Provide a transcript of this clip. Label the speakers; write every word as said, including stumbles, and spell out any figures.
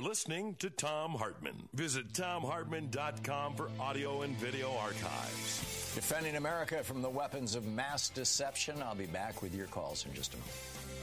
Speaker 1: listening to Thom Hartmann. Visit thom hartmann dot com for audio and video archives.
Speaker 2: Defending America from the weapons of mass deception. I'll be back with your calls in just a moment.